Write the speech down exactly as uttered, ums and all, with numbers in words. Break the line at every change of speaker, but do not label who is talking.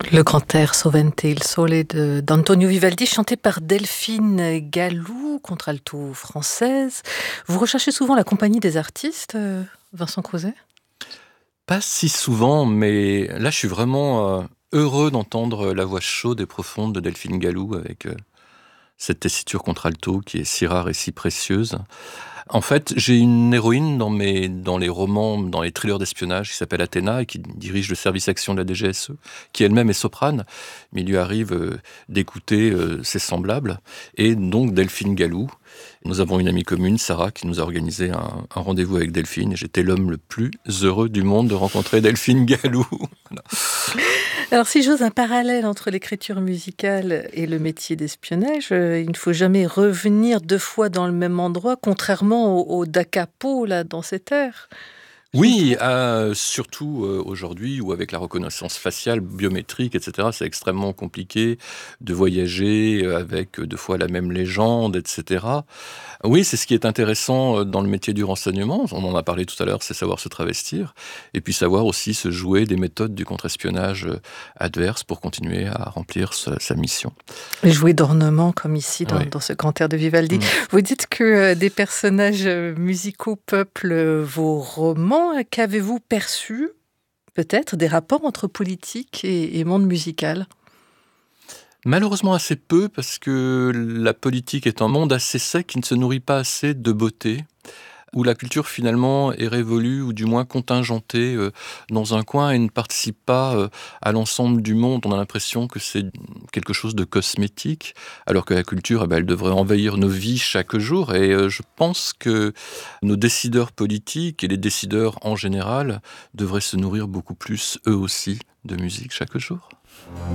Le grand air Sovente il Sole de, d'Antonio Vivaldi, chanté par Delphine Gallou, contralto française. Vous recherchez souvent la compagnie des artistes, euh, Vincent Crozet ?
Pas si souvent, mais là, je suis vraiment euh, heureux d'entendre la voix chaude et profonde de Delphine Gallou avec euh, cette tessiture contralto qui est si rare et si précieuse. En fait, j'ai une héroïne dans, mes, dans les romans, dans les thrillers d'espionnage qui s'appelle Athéna et qui dirige le service action de la D G S E, qui elle-même est soprane, mais il lui arrive euh, d'écouter euh, ses semblables. Et donc Delphine Gallou. Nous avons une amie commune, Sarah, qui nous a organisé un, un rendez-vous avec Delphine. Et j'étais l'homme le plus heureux du monde de rencontrer Delphine Gallou. Voilà.
Alors, si j'ose un parallèle entre l'écriture musicale et le métier d'espionnage, euh, il ne faut jamais revenir deux fois dans le même endroit, contrairement au, au da capo, là, dans cette ère.
Oui, euh, surtout euh, aujourd'hui où avec la reconnaissance faciale, biométrique, et cetera, c'est extrêmement compliqué de voyager avec euh, deux fois la même légende, et cetera. Oui, c'est ce qui est intéressant euh, dans le métier du renseignement, on en a parlé tout à l'heure, c'est savoir se travestir, et puis savoir aussi se jouer des méthodes du contre-espionnage euh, adverse pour continuer à remplir sa, sa mission.
Et jouer d'ornement, comme ici, dans,
Oui.
dans ce grand air de Vivaldi.
Mmh.
Vous dites que euh, des personnages euh, musicaux peuplent euh, vos romans. Qu'avez-vous perçu, peut-être, des rapports entre politique et, et monde musical ?
Malheureusement assez peu, parce que la politique est un monde assez sec qui ne se nourrit pas assez de beauté, où la culture finalement est révolue ou du moins contingentée euh, dans un coin et ne participe pas euh, à l'ensemble du monde. On a l'impression que c'est quelque chose de cosmétique, alors que la culture, eh ben, elle devrait envahir nos vies chaque jour. Et euh, je pense que nos décideurs politiques et les décideurs en général devraient se nourrir beaucoup plus, eux aussi, de musique chaque jour.